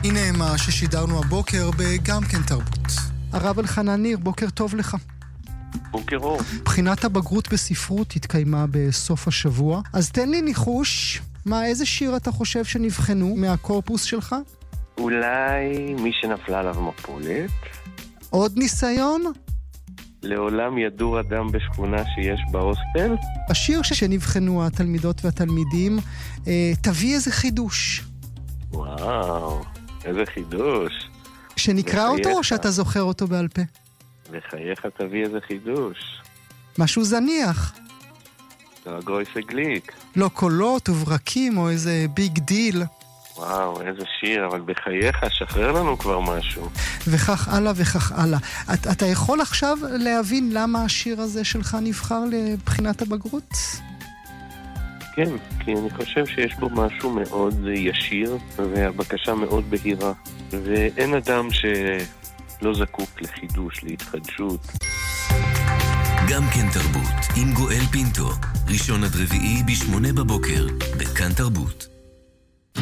הנה מה ששידרנו הבוקר בגם כן תרבות. הרב אלחנן ניר, בוקר טוב לך. בוקר אור. בחינת הבגרות בספרות התקיימה בסוף השבוע, אז תן לי ניחוש, איזה שיר אתה חושב שנבחנו מהקורפוס שלך? אולי מי שנפלה עליו מפולת. עוד ניסיון? לעולם ידור אדם בשכונה שיש בהוסטל. השיר שנבחנו התלמידות והתלמידים, תביא איזה חידוש. וואו, איזה חידוש. שנקרא אותו או שאתה זוכר אותו בעל פה? לחייך תביא איזה חידוש. משהו זניח. גויסה גליק. לא קולות וברקים או איזה ביג דיל. וואו, איזה שיר, אבל בחייך, שחרר לנו כבר משהו. וכך הלאה וכך הלאה. אתה יכול עכשיו להבין למה השיר הזה שלך נבחר לבחינת הבגרות? כן, כי אני חושב שיש בו משהו מאוד ישיר, והבקשה מאוד בהירה. ואין אדם שלא זקוק לחידוש, להתחדשות. גם כן תרבות, עם גואל פינטו, ראשון עד רביעי ב8 בבוקר, בכאן תרבות.